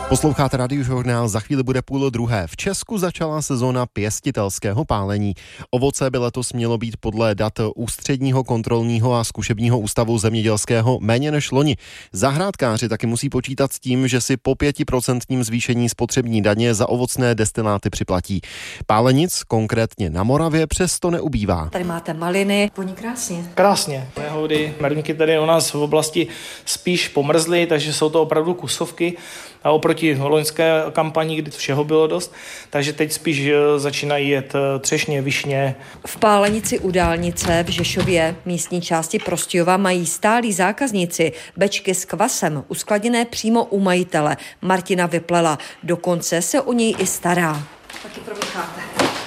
Posloucháte Radiožurnál, za chvíli bude 11:30. V Česku začala sezóna pěstitelského pálení. Ovoce by letos mělo být podle dat Ústředního kontrolního a zkušebního ústavu zemědělského méně než loni. Zahrádkáři taky musí počítat s tím, že si po 5% zvýšení spotřební daně za ovocné destiláty připlatí. Pálenic, konkrétně na Moravě, přesto neubývá. Tady máte maliny, voní krásně. Krásně. Jahody, merníky tady u nás v oblasti spíš pomrzly, takže jsou to opravdu kusovky. A oproti loňské kampani, kdy všeho bylo dost, takže teď spíš začínají jet třešně, višně. V Pálenici u dálnice v Žešově, místní části Prostějova, mají stálí zákazníci bečky s kvasem uskladněné přímo u majitele Martina Vyplela. Dokonce se o něj i stará. Taky promícháte.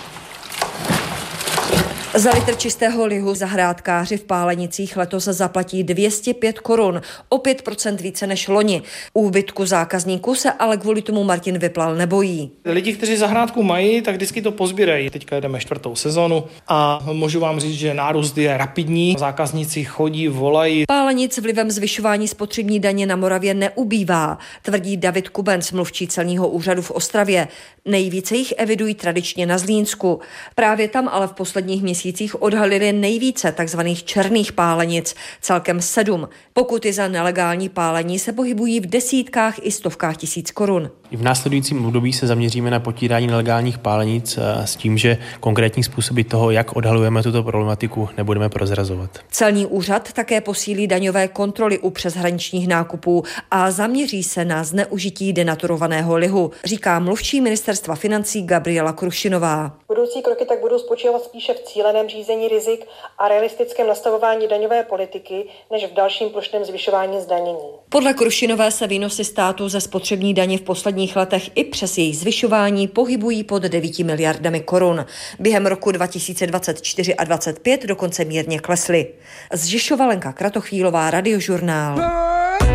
Za litr čistého lihu zahrádkáři v Pálenicích letos zaplatí 205 korun, o 5% více než loni. Úbytku zákazníků se ale kvůli tomu Martin Vyplal nebojí. Lidi, kteří zahrádku mají, tak vždycky to pozbírají. Teďka jedeme 4. sezonu a můžu vám říct, že nárůst je rapidní. Zákazníci chodí, volají. Pálenic vlivem zvyšování spotřební daně na Moravě neubývá, tvrdí David Kubenc, mluvčí celního úřadu v Ostravě. Nejvíce jich evidují tradičně na Zlínsku. Právě tam ale v posledních měsících odhalili nejvíce takzvaných černých pálenic, celkem 7. Pokuty za nelegální pálení se pohybují v desítkách i stovkách tisíc korun. I v následujícím období se zaměříme na potírání nelegálních pálenic s tím, že konkrétní způsoby toho, jak odhalujeme tuto problematiku, nebudeme prozrazovat. Celní úřad také posílí daňové kontroly u přeshraničních nákupů a zaměří se na zneužití denaturovaného lihu, říká mluvčí ministerstva financí Gabriela Krušinová. Budoucí kroky tak budou spočívat spíše v cíleném řízení rizik a realistickém nastavování daňové politiky, než v dalším plošném zvyšování zdanění. Podle Krušinové se výnosy státu ze spotřební daně v posledních letech i přes její zvyšování pohybují pod 9 miliardami korun. Během roku 2024 a 2025 dokonce mírně klesly. Z Žižkova Lenka Kratochvílová, Radiožurnál.